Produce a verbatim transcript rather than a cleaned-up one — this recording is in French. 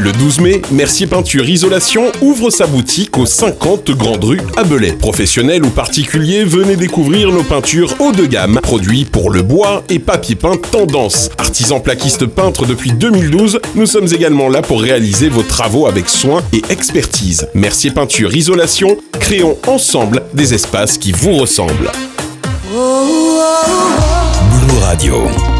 Le douze mai, Mercier Peinture Isolation ouvre sa boutique au cinquante Grande Rue à Belay. Professionnels ou particuliers, venez découvrir nos peintures haut de gamme, produits pour le bois et papier peint tendance. Artisan plaquiste peintre depuis deux mille douze, nous sommes également là pour réaliser vos travaux avec soin et expertise. Mercier Peinture Isolation, créons ensemble des espaces qui vous ressemblent. Blue Radio.